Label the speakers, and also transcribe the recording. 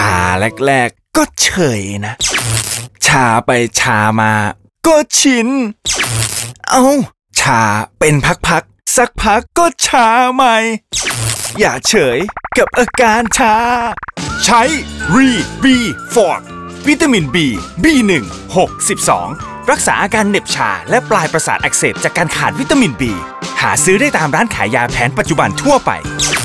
Speaker 1: าแรกๆก็เฉยนะชาไปชามาก็ชินชาเป็นพักๆสักพักก็ชาใหม่อย่าเฉยกับอาการชาใช้รีบีฟอร์ดวิตามิน B1 6 12รักษาอาการเหน็บชาและปลายประสาทอักเสบจากการขาดวิตามิน B หาซื้อได้ตามร้านขายยาแผนปัจจุบันทั่วไป